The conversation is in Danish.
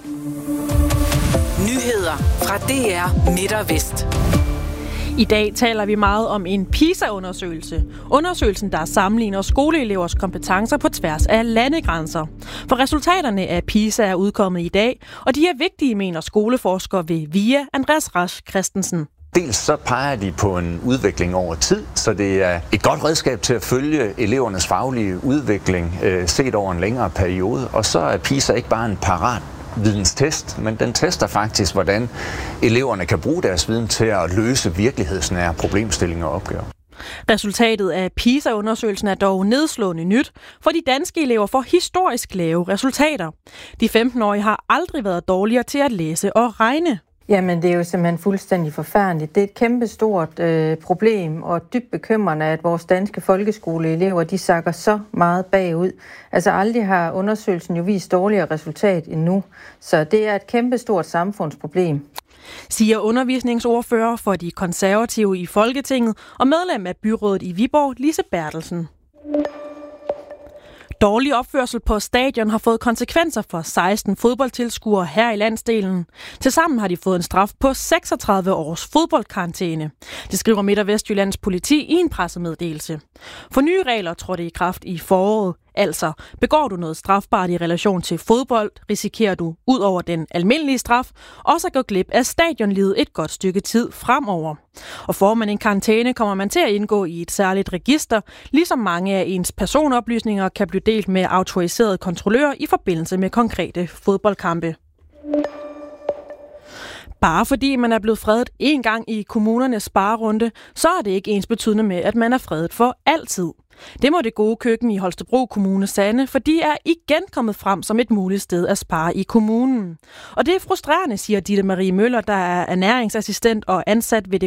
Nyheder fra DR Midt og Vest. I dag taler vi meget om en PISA-undersøgelse. Undersøgelsen, der sammenligner skoleelevers kompetencer på tværs af landegrænser. For resultaterne af PISA er udkommet i dag, og de er vigtige, mener skoleforsker ved VIA, Andreas Rasch Christensen. Dels så peger de på en udvikling over tid, så det er et godt redskab til at følge elevernes faglige udvikling set over en længere periode. Og så er PISA ikke bare en parat videnstest, men den tester faktisk, hvordan eleverne kan bruge deres viden til at løse virkelighedsnære problemstillinger og opgaver. Resultatet af PISA-undersøgelsen er dog nedslående nyt, for de danske elever får historisk lave resultater. De 15-årige har aldrig været dårligere til at læse og regne. Jamen, det er jo simpelthen fuldstændig forfærdeligt. Det er et kæmpestort problem og dybt bekymrende, at vores danske folkeskoleelever, de sakker så meget bagud. Altså aldrig har undersøgelsen jo vist dårligere resultat endnu. Så det er et kæmpestort samfundsproblem, siger undervisningsordfører for de konservative i Folketinget og medlem af byrådet i Viborg, Lise Bertelsen. Dårlig opførsel på stadion har fået konsekvenser for 16 fodboldtilskuere her i landsdelen. Tilsammen har de fået en straf på 36 års fodboldkarantæne. Det skriver Midt- og Vestjyllands politi i en pressemeddelelse. For nye regler trådte i kraft i foråret. Altså, begår du noget strafbart i relation til fodbold, risikerer du, ud over den almindelige straf, også at gå glip af stadionlivet et godt stykke tid fremover. Og får man en karantæne, kommer man til at indgå i et særligt register, ligesom mange af ens personoplysninger kan blive delt med autoriserede kontrollører i forbindelse med konkrete fodboldkampe. Bare fordi man er blevet fredet én gang i kommunernes sparerunde, så er det ikke ensbetydende med, at man er fredet for altid. Det må det gode køkken i Holstebro Kommune sande, for de er igen kommet frem som et muligt sted at spare i kommunen. Og det er frustrerende, siger Ditte Marie Møller, der er ernæringsassistent og ansat ved det